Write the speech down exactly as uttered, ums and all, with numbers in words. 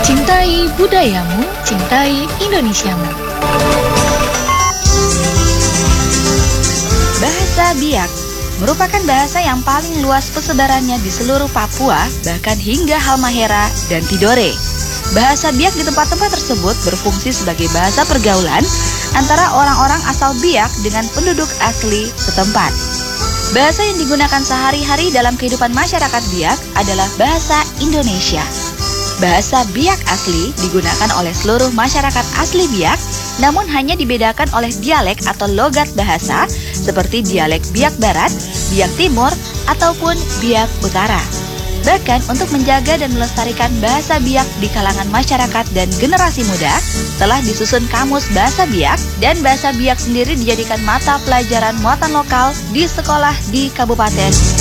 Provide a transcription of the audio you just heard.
Cintai budayamu, cintai Indonesiamu. Bahasa Biak merupakan bahasa yang paling luas persebarannya di seluruh Papua, bahkan hingga Halmahera dan Tidore. Bahasa Biak di tempat-tempat tersebut berfungsi sebagai bahasa pergaulan antara orang-orang asal Biak dengan penduduk asli setempat. Bahasa yang digunakan sehari-hari dalam kehidupan masyarakat Biak adalah bahasa Indonesia. Bahasa Biak asli digunakan oleh seluruh masyarakat asli Biak, namun hanya dibedakan oleh dialek atau logat bahasa seperti dialek Biak Barat, Biak Timur, ataupun Biak Utara. Bahkan untuk menjaga dan melestarikan bahasa Biak di kalangan masyarakat dan generasi muda, telah disusun kamus bahasa Biak, dan bahasa Biak sendiri dijadikan mata pelajaran muatan lokal di sekolah di Kabupaten